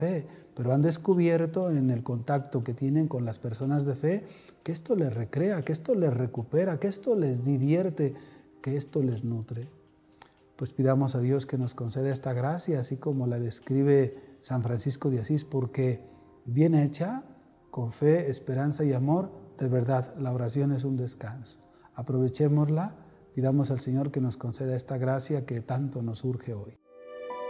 fe, pero han descubierto en el contacto que tienen con las personas de fe que esto les recrea, que esto les recupera, que esto les divierte, que esto les nutre. Pues pidamos a Dios que nos conceda esta gracia, así como la describe San Francisco de Asís, porque bien hecha, con fe, esperanza y amor, de verdad, la oración es un descanso. Aprovechémosla, pidamos al Señor que nos conceda esta gracia que tanto nos urge hoy.